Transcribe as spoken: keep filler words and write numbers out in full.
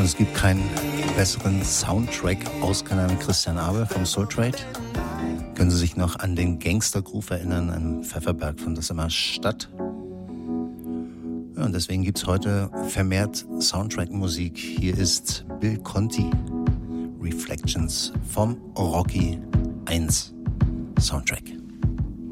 Und es gibt keinen besseren Soundtrack aus Kanal Christian Abel vom Soul Trade. Können Sie sich noch an den Gangster-Groove erinnern? An Pfefferberg fand das immer statt. Ja, und deswegen gibt es heute vermehrt Soundtrack-Musik. Hier ist Bill Conti, Reflections vom Rocky eins Soundtrack.